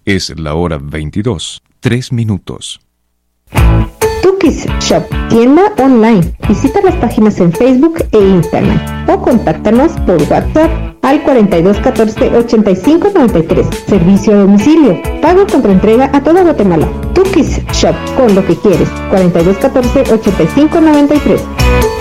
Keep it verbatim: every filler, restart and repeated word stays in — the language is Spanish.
Es la hora veintidós, tres minutos. Tukis Shop, tienda online. Visita las páginas en Facebook e Instagram o contáctanos por WhatsApp al cuarenta y dos catorce ochenta y cinco noventa y tres. Servicio a domicilio. Pago contra entrega a toda Guatemala. Tukis Shop, con lo que quieres. cuarenta y dos catorce ochenta y cinco noventa y tres.